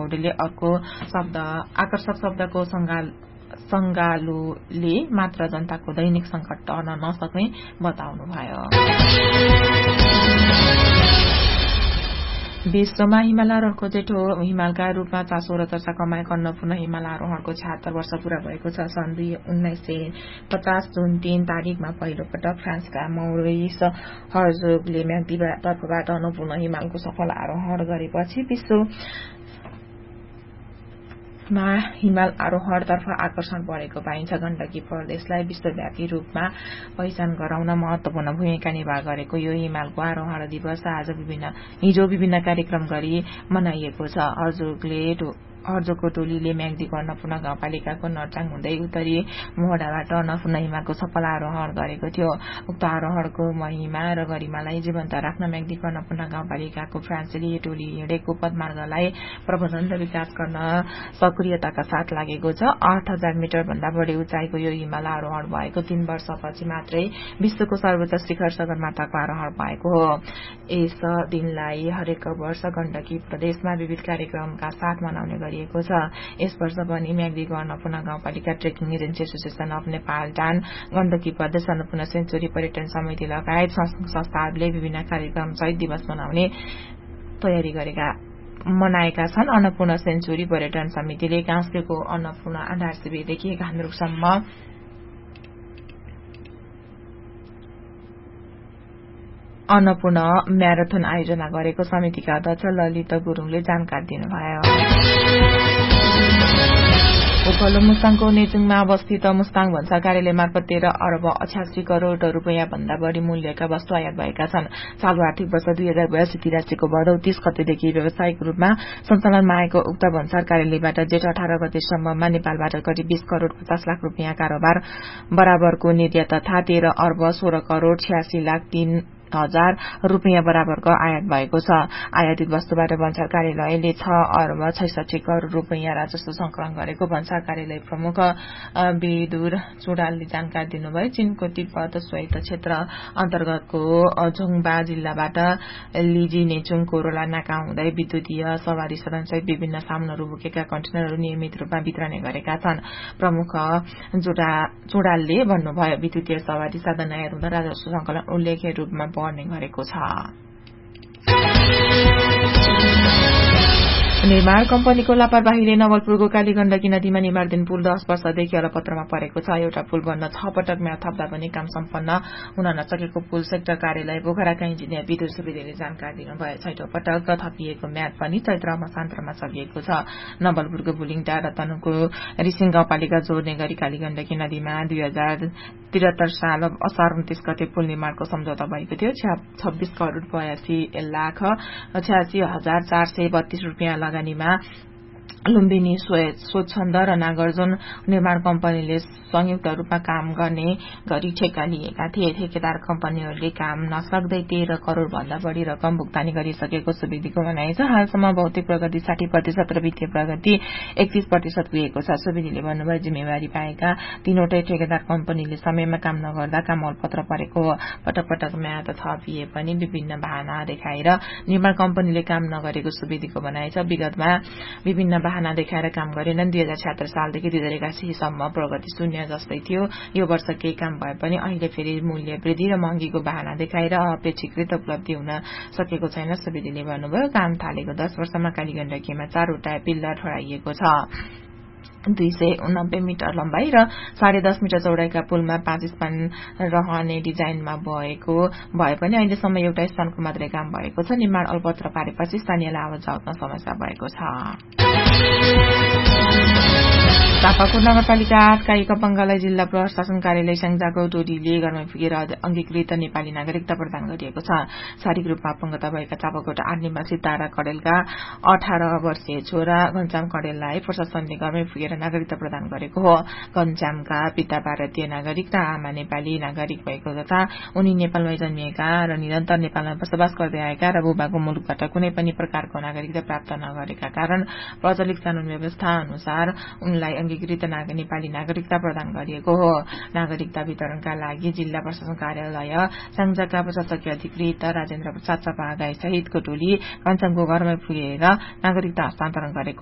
पौडेलले अर्को शब्द आकर्षक शब्दको संगालोले मात्र जनताको दैनिक संकट टर्न नसक्ने बताउनुभयो। विश्वमा हिमाल आरोहणको जेठो हिमालका रूपमा चासो र चर्चा कमाएको अन्नपूर्ण हिमाल आरोहणको 76 वर्ष पूरा भएको छ। सन् 1950 जुन 3 तारिकमा पहिलो पटक फ्रान्सका मौरिस हर्जोगले म्याग्दी तर्फबाट अन्नपूर्ण हिमालको सफल आरोहण गरेपछि विश्वमा हिमाल आरोहणतर्फ आकर्षण बढेको पाइन्छ। गण्डकी प्रदेशलाई विश्वव्यापी रूपमा पहिचान गराउन महत्वपूर्ण भूमिका निर्वाह गरेको यो हिमालको आरोहण दिवस हिजो विभिन्न कार्यक्रम गरी मनाइएको छ। हर्जोगको टोलीले म्याग्दीको अन्नपूर्ण गाउँपालिकाको नरचाङ हुँदै उत्तरी मोहडाबाट अन्नपूर्ण हिमालको सफल आरोहण गरेको थियो। उक्त आरोहणको महिमा र गरिमालाई जीवन्त राख्न म्याग्दीको अन्नपूर्ण गाउँपालिकाको फ्रान्सेली टोली हिँडेको पदमार्गलाई प्रबन्धन र विकास गर्न सक्रियताका साथ लागेको छ। 8000 मिटर भन्दा बढी उचाइको यो हिमाल आरोहण भएको 3 वर्षपछि मात्रै विश्वको सर्वोच्च शिखर सगरमाथाको आरोहण भएको हो। यस दिनलाई हरेक वर्ष गण्डकी प्रदेशमा विविध कार्यक्रमका साथ मनाउने गरिएको छ। यस वर्ष पनि म्याग्दीको अन्नपूर्ण गाउँपालिका trekking agency association of नेपालटान, Gandaki प्रदेश अन्नपूर्ण सेन्चुरी पर्यटन समिति लगायत संस्थाहरूले विभिन्न कार्यक्रम सहित दिवस मनाएका छन्। अन्नपूर्ण सेन्चुरी पर्यटन समितिले काँस्रेको अन्नपूर्ण आधार शिविरदेखि घान्द्रुकसम्म अन्नपूर्ण म्याराथन आयोजना गरेको समितिका अध्यक्ष ललित गुरुङले जानकारी दिनुभयो। उपल्लो मुस्ताङको नेचुङमा अवस्थित मुस्ताङ भन्सार कार्यालय मार्फत 13 अर्ब 88 करोड़ रूपियाँ भन्दा बढ़ी मूल्यका वस्तु आयात भएका छन्। चालू आर्थिक वर्ष 2082 राशिको भदौ 30 गतेदेखि व्यावसायिक रूपमा सञ्चालनमा आएको उक्त भन्सार कार्यालयबाट जेठ 18 गतेसम्ममा नेपालबाट करिब 20 करोड़ 50 लाख रूपियाँ कारोबार बराबरको निर्यात तथा 13 अर्ब 16 करोड़ 86 लाख 3,000 रूपियाँ बराबरको आयात भएको छ। आयातित वस्तुबाट भन्सार कार्यालयले 6 अर्ब 66 करोड़ रूपियाँ राजस्व संकलन गरेको भन्सार कार्यालय प्रमुख विदुर चुडालले जानकारी दिनुभयो। चीनको तिब्बत स्वायत्त क्षेत्र अन्तर्गतको झोङबा जिल्लाबाट लिजी नेचुङ कोरोला नाका हुँदै विद्युतीय सवारी सदनसहित विभिन्न सामानहरू बोकेका कन्टेनरहरू नियमित रूपमा वितरण गरेका छन्। प्रमुख चुडालले भन्नुभयो, विद्युतीय सवारी साधन नयाँ हुँदा राजस्व संकलन उल्लेख्य रूपमा बढ्ने गरेको छ। निर्माण कम्पनीको लापरवाहीले नवलपुरको कालीगण्डकी नदीमा निर्माणाधीन पुल 10 वर्षदेखि अलपत्रमा परेको छ। एउटा पुल बन्न 6 पटक म्याद थप्दा पनि काम सम्पन्न हुन नसकेको पुल सेक्टर कार्यालय पोखराका इन्जिनियर विदुर सुवेदीले जानकारी दिनुभयो। 6औं पटक थपिएको म्याद पनि चैत्र मसान्तरमा सकिएको छ। नवलपुरको बुलिङटा र तनुको रिसिङ गाउँपालिका जोड्ने गरी कालीगण्डकी नदीमा 2073 साल असार 29 गते पुल निर्माणको सम्झौता भएको थियो। 26 करोड़ 82 लाख 86,432 रूपियाँ लगानीमा लुम्बिनी स्वच्छन्द र नागार्जुन निर्माण कम्पनीले संयुक्त रूपमा काम गर्ने गरी ठेक्का लिएका थिए। ठेकेदार कम्पनीहरूले काम नसक्दै 13 करोड़ भन्दा बढ़ी रकम भुक्तानी गरिसकेको सुवेदीको भनाइ छ। हालसम्म भौतिक प्रगति 60% र वित्तीय प्रगति 31% पुगेको छ। सुवेदीले भन्नुभयो, जिम्मेवारी पाएका 3वटै ठेकेदार कम्पनीले समयमा काम नगर्दा काम अलपत्र परेको हो। पटक पटक म्याद थपिए पनि विभिन्न बहाना देखाएर निर्माण कम्पनीले काम नगरेको सुवेदीको भनाइ छ। विगतमा विभिन्न बहाना देखाएर काम गरेनन्। 2076 सालदेखि 2081 सम्म प्रगति शून्य जस्तै थियो। यो वर्ष केही काम भए पनि अहिले फेरि मूल्य वृद्धि र महँगीको बहाना देखाएर अपेक्षिकृत उपलब्धि हुन सकेको छैन। सुवेदीले भन्नुभयो, काम थालेको 10 वर्षमा कालीगण्डकीमा 4वटा पिल्लर ठडाइएको छ। 290 मिटर लम्बाई र 10.5 मिटर चौडाइका पुलमा 5 स्पान रहने डिजाइनमा भए पनि अहिलेसम्म एउटा स्थानको मात्रै काम भएको छ। निर्माण अलपत्र पारेपछि स्थानीयलाई आवत जावतमा समस्या भएको छ। तापाकोट नगरपालिका 8 का एकपंगलाई जिल्ला प्रशासन कार्यालय स्याङ्जाको टोलीले घरमा पुगेर अंगीकृत नेपाली नागरिकता प्रदान गरिएको छ। शारीरिक रूपमा अपंगता भएका तापाकोट 8 निवासी तारा कडेलका 18 वर्षीय छोरा घनश्याम कडेललाई प्रशासनले घरमै पुगेर नागरिकता प्रदान गरेको हो। घनश्यामका पिता भारतीय नागरिक र आमा नेपाली नागरिक भएको तथा उनी नेपालमै जन्मिएका र निरन्तर नेपालमा बसोबास गर्दै आएका र बुबाको मुलुकबाट कुनै पनि प्रकारको नागरिकता प्राप्त नगरेका कारण प्रचलित कानून व्यवस्था अनुसार उनलाई अंगीकृत नेपाली नागरिकता प्रदान गरिएको हो। नागरिकता वितरणका लागि जिल्ला प्रशासन कार्यालय स्याङ्जाका प्रशासकीय अधिकृत राजेन्द्र प्रसाद चपागाई सहितको टोली घनश्यामको घरमै पुगेर नागरिकता हस्तान्तरण गरेको